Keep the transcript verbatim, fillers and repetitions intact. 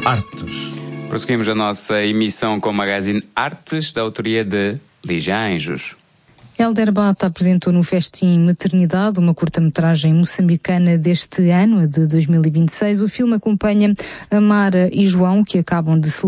Artes. Prosseguimos a nossa emissão com o Magazine Artes, da autoria de Lígia Anjos. Hélder Bata apresentou no Festim Maternidade, uma curta-metragem moçambicana deste ano, de dois mil e vinte e seis. O filme acompanha a Mara e João, que acabam de celebrar